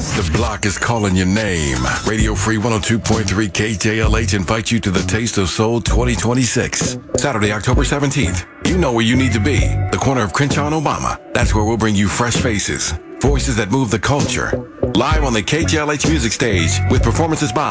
The block is calling your name. Radio Free 102.3 KJLH invites you to the Taste of Soul 2026. Saturday, October 17th. You know where you need to be. The corner of Crenshaw and Obama. That's where we'll bring you fresh faces. Voices that move the culture. Live on the KJLH music stage with performances by